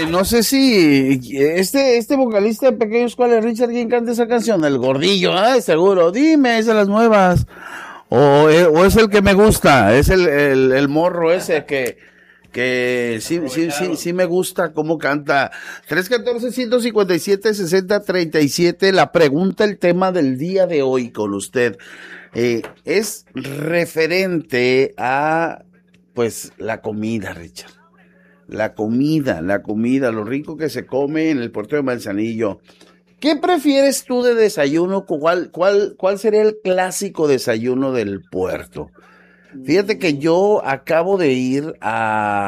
no sé si este vocalista de Pequeños Cuales, Richard, ¿quién canta esa canción? El Gordillo, seguro. Dime, es de las nuevas. O es el que me gusta, es el morro ese que sí me gusta cómo canta. 314-157-6037, la pregunta, el tema del día de hoy con usted, es referente a, pues, la comida, Richard. La comida, lo rico que se come en el puerto de Manzanillo. ¿Qué prefieres tú de desayuno? ¿Cuál sería el clásico desayuno del puerto? Fíjate que yo acabo de ir a